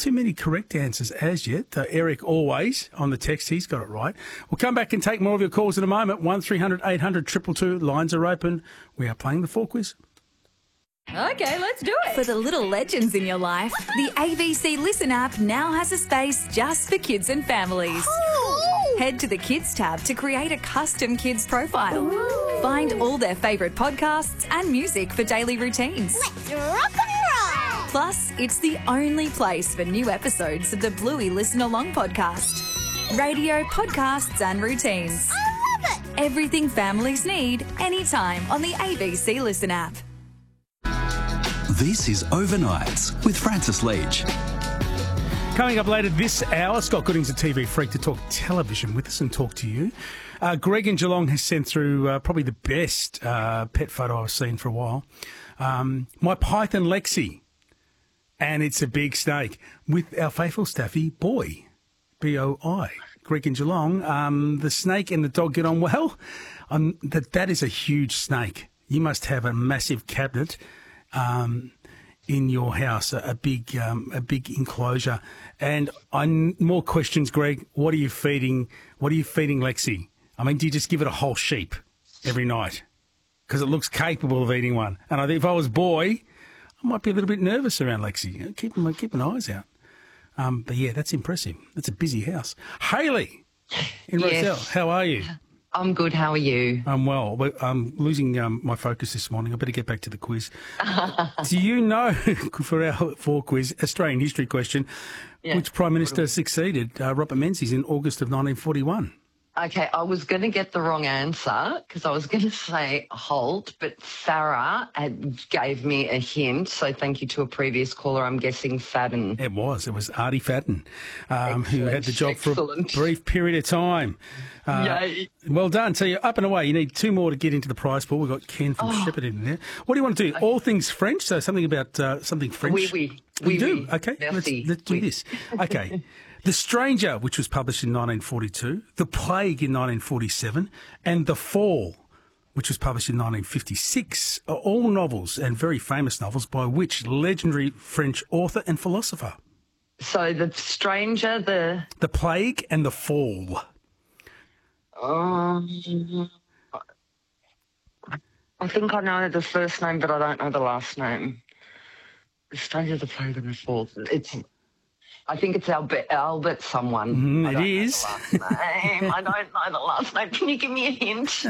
too many correct answers as yet. Eric always on the text, he's got it right. We'll come back and take more of your calls in a moment. 1300 800 222. Lines are open. We are playing the 4 quiz. Okay, let's do it. For the little legends in your life, the ABC Listen app now has a space just for kids and families. Head to the Kids tab to create a custom kids profile. Find all their favourite podcasts and music for daily routines. Let's rock and roll! Plus, it's the only place for new episodes of the Bluey Listen Along podcast. Radio, podcasts and routines. I love it! Everything families need, anytime on the ABC Listen app. This is Overnights with Francis Leach. Coming up later this hour, Scott Gooding's a TV freak to talk television with us and talk to you. Greg in Geelong has sent through probably the best pet photo I've seen for a while. My python Lexi, and it's a big snake, with our faithful staffy Boy, B-O-I. Greg in Geelong, the snake and the dog get on well. That is a huge snake. You must have a massive cabinet in your house, a big enclosure. And more questions, Greg. What are you feeding Lexi? I mean, do you just give it a whole sheep every night? Because it looks capable of eating one. And I think if I was Boy, I might be a little bit nervous around Lexi. Keep my eyes out. But yeah, that's impressive. That's a busy house. Hayley in Roselle, how are you? I'm good. How are you? I'm well. I'm losing my focus this morning. I better get back to the quiz. Do you know, for our 4 quiz, Australian history question, which Prime Minister succeeded Robert Menzies in August of 1941? Okay, I was going to get the wrong answer because I was going to say Holt, but Farah gave me a hint, so thank you to a previous caller. I'm guessing Fadden. It was Artie Fadden, who had the job for a brief period of time. Yay. Well done. So you're up and away. You need 2 more to get into the prize pool. We've got Ken from Shepherd in there. What do you want to do? All things French? So something about something French? Oui. We do? Okay, Merci. let's do this. Okay. The Stranger, which was published in 1942, The Plague in 1947, and The Fall, which was published in 1956, are all novels and very famous novels by which legendary French author and philosopher? So The Stranger, The Plague and The Fall. I think I know the first name, but I don't know the last name. The Stranger, The Plague and The Fall. I think it's Albert someone. It is. I don't know the last name. Can you give me a hint?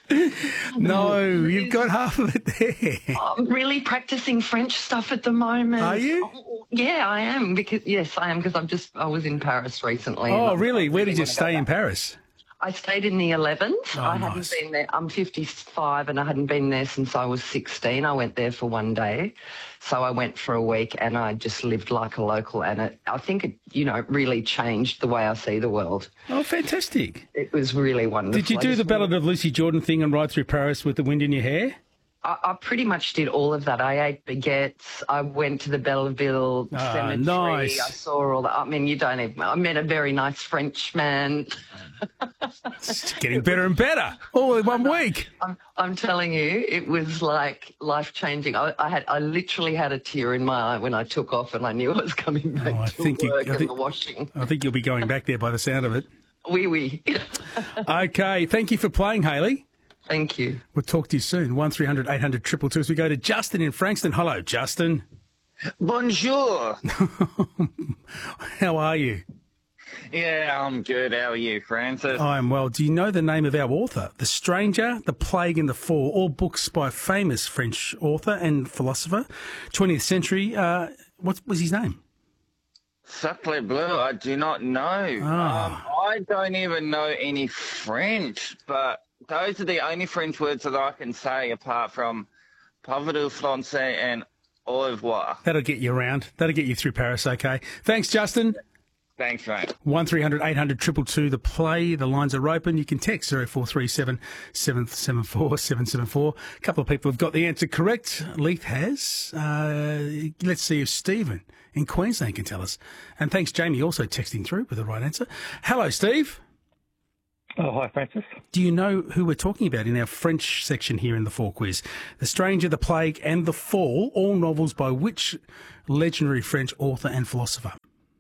No, you've got half of it there. I'm really practicing French stuff at the moment. Are you? Yeah, I am. Because I was in Paris recently. Oh, really? Where did you stay in Paris? I stayed in the 11th. I hadn't nice. been there. I'm 55 and I hadn't been there since I was 16. I went there for one day. So I went for a week and I just lived like a local. And I think it, really changed the way I see the world. Oh, fantastic. It was really wonderful. Did you do the Ballad of Lucy Jordan thing and ride through Paris with the wind in your hair? I pretty much did all of that. I ate baguettes. I went to the Belleville Cemetery. Nice. I saw all that. I mean, I met a very nice French man. It's getting better and better all in 1 week. I'm telling you, it was like life-changing. I literally had a tear in my eye when I took off and I knew I was coming back to work and the washing. I think you'll be going back there by the sound of it. Oui. Okay, thank you for playing, Hayley. Thank you. We'll talk to you soon. 1300 800 222 as we go to Justin in Frankston. Hello, Justin. Bonjour. How are you? Yeah, I'm good. How are you, Francis? I'm well. Do you know the name of our author? The Stranger, The Plague and the Fall, all books by a famous French author and philosopher, 20th century. What was his name? Sacre bleu, I do not know. I don't even know any French, but those are the only French words that I can say apart from Parle français and au revoir. That'll get you around. That'll get you through Paris, okay. Thanks, Justin. Thanks, mate. 1300 800 222 the play. The lines are open. You can text 0437 774 774. A couple of people have got the answer correct. Leith has. Let's see if Stephen in Queensland can tell us. And thanks, Jamie, also texting through with the right answer. Hello, Steve. Oh, hi, Francis. Do you know who we're talking about in our French section here in the 4 quiz? The Stranger, The Plague and The Fall, all novels by which legendary French author and philosopher?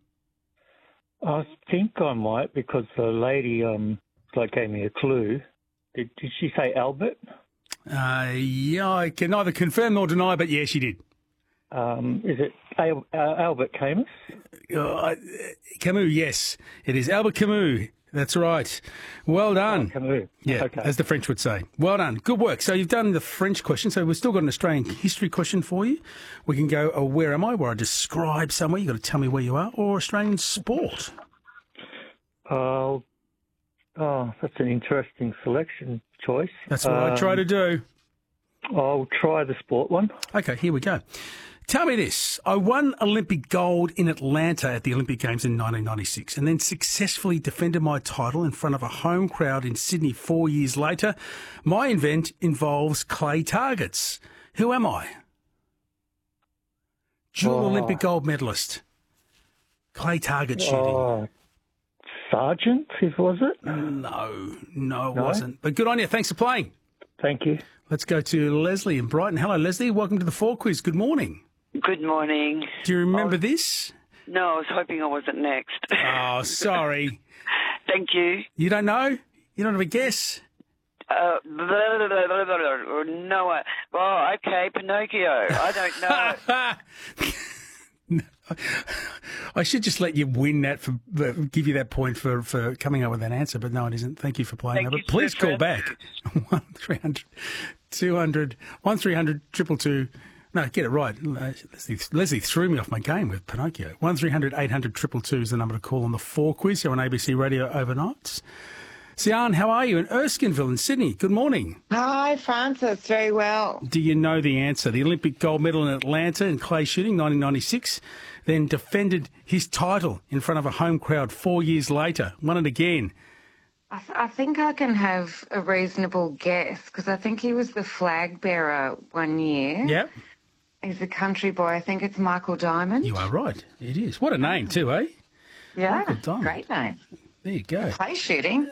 I think I might because the lady gave me a clue. Did she say Albert? Yeah, I can neither confirm nor deny, but yeah, she did. Is it Albert Camus? Camus, yes. It is Albert Camus. That's right. Well done. Camus. Yeah, Okay. as the French would say. Well done. Good work. So you've done the French question. So we've still got an Australian history question for you. We can go, where am I? Where I describe somewhere. You've got to tell me where you are. Or Australian sport. Oh, that's an interesting selection choice. That's what I try to do. I'll try the sport one. Okay, here we go. Tell me this. I won Olympic gold in Atlanta at the Olympic Games in 1996 and then successfully defended my title in front of a home crowd in Sydney 4 years later. My event involves clay targets. Who am I? Dual Olympic gold medalist. Clay target shooting. Sargent, was it? No, it wasn't. But good on you. Thanks for playing. Thank you. Let's go to Leslie in Brighton. Hello, Leslie. Welcome to the 4 Quiz. Good morning. Good morning. Do you remember this? No, I was hoping I wasn't next. Oh, sorry. Thank you. You don't know? You don't have a guess? No. Oh, okay, Pinocchio. I don't know. I should just let you win that give you that point for coming up with that answer, but no, it isn't. Thank you for playing. But please call back 1300 200 1300 222. No, get it right. Leslie threw me off my game with Pinocchio. 1300 800 222 is the number to call on the 4 Quiz here on ABC Radio Overnights. Sian, how are you? In Erskineville in Sydney. Good morning. Hi, Francis. Very well. Do you know the answer? The Olympic gold medal in Atlanta in clay shooting, 1996, then defended his title in front of a home crowd 4 years later. Won it again. I think I can have a reasonable guess because I think he was the flag bearer 1 year. Yep. He's a country boy. I think it's Michael Diamond. You are right. It is. What a name too, eh? Yeah. Michael Diamond. Great name. There you go. Clay shooting.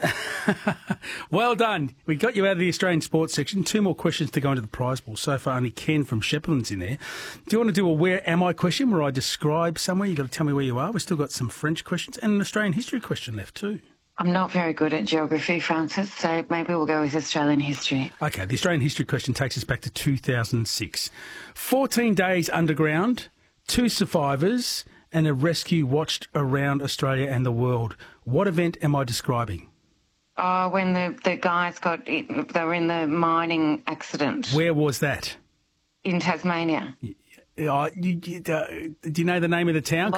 Well done. We got you out of the Australian sports section. 2 more questions to go into the prize pool. So far, only Ken from Shepparton's in there. Do you want to do a where am I question where I describe somewhere? You've got to tell me where you are. We've still got some French questions and an Australian history question left too. I'm not very good at geography, Francis, so maybe we'll go with Australian history. Okay, the Australian history question takes us back to 2006. 14 days underground, 2 survivors, and a rescue watched around Australia and the world. What event am I describing? Oh, when the guys they were in the mining accident. Where was that? In Tasmania. Do you know the name of the town?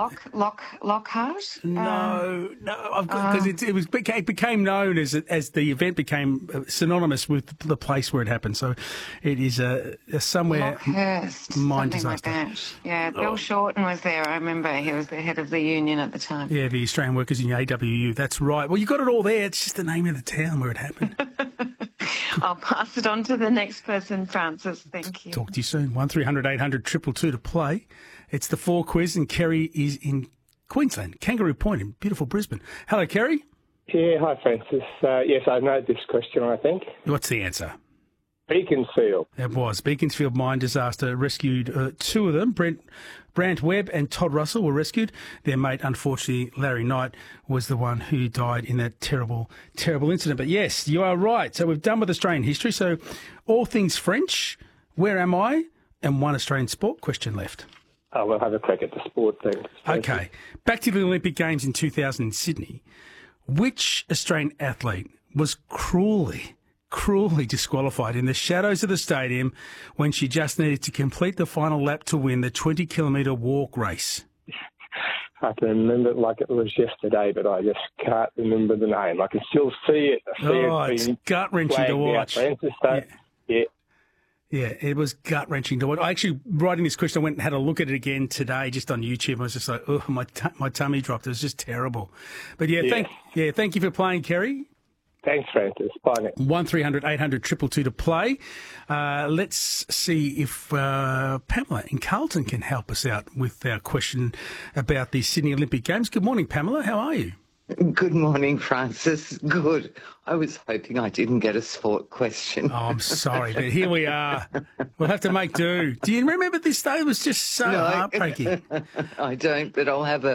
Lockhart? No, because it became known as the event became synonymous with the place where it happened. So it is somewhere Lockhurst, mine something disaster. like that. Yeah, Bill Shorten was there. I remember he was the head of the union at the time. Yeah, the Australian Workers in AWU. That's right. Well, you got it all there. It's just the name of the town where it happened. I'll pass it on to the next person, Francis. Thank you. Talk to you soon. 1300 800 222 to play. It's the 4 Quiz, and Kerry is in Queensland, Kangaroo Point in beautiful Brisbane. Hello, Kerry. Yeah, hi, Francis. Yes, I know this question, I think. What's the answer? Beaconsfield. It was. Beaconsfield mine disaster rescued 2 of them. Brant Webb and Todd Russell were rescued. Their mate, unfortunately, Larry Knight, was the one who died in that terrible, terrible incident. But yes, you are right. So we've done with Australian history. So all things French, where am I? And 1 Australian sport question left. Oh, we'll have a crack at the sport then. Okay. Back to the Olympic Games in 2000 in Sydney. Which Australian athlete was cruelly disqualified in the shadows of the stadium when she just needed to complete the final lap to win the 20-kilometre walk race? I can remember it like it was yesterday, but I just can't remember the name. I can still see it. It's gut-wrenching to watch. Yeah, it was gut-wrenching to watch. I actually, writing this question, I went and had a look at it again today just on YouTube. I was just like, oh, my tummy dropped. It was just terrible. But thank you for playing, Kerry. Thanks, Francis. Bye now. 1300 800 222 to play. Let's see if Pamela in Carlton can help us out with our question about the Sydney Olympic Games. Good morning, Pamela. How are you? Good morning, Francis. Good. I was hoping I didn't get a sport question. Oh, I'm sorry, but here we are. We'll have to make do. Do you remember this day? It was just so heartbreaking. I don't, but I'll have